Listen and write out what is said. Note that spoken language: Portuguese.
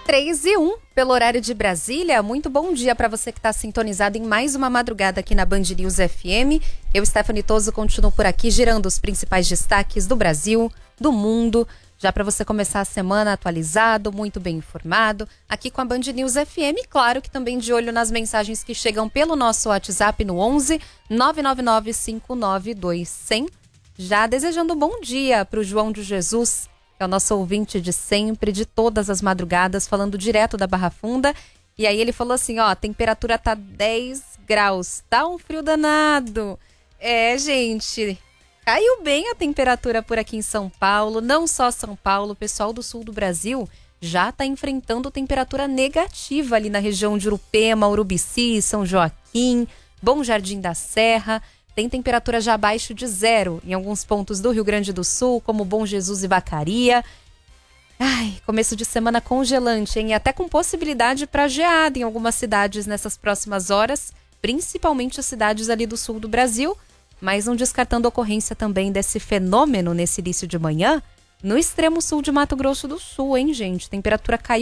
3:01 pelo horário de Brasília. Muito bom dia para você que está sintonizado em mais uma madrugada aqui na Band News FM. Eu, Stephanie Toso, continuo por aqui girando os principais destaques do Brasil, do mundo, já para você começar a semana atualizado, muito bem informado, aqui com a Band News FM. Claro que também de olho nas mensagens que chegam pelo nosso WhatsApp no 11 999 592 100. Já desejando um bom dia para o João de Jesus, que é o nosso ouvinte de sempre, de todas as madrugadas, falando direto da Barra Funda. E aí ele falou assim, ó, a temperatura tá 10 graus, tá um frio danado. É, gente, caiu bem a temperatura por aqui em São Paulo, não só São Paulo, o pessoal do sul do Brasil já tá enfrentando temperatura negativa ali na região de Urupema, Urubici, São Joaquim, Bom Jardim da Serra. Tem temperatura já abaixo de 0 em alguns pontos do Rio Grande do Sul, como Bom Jesus e Vacaria. Ai, começo de semana congelante, hein? E até com possibilidade para geada em algumas cidades nessas próximas horas, principalmente as cidades ali do sul do Brasil, mas não descartando a ocorrência também desse fenômeno nesse início de manhã no extremo sul de Mato Grosso do Sul, hein, gente? Temperatura caiu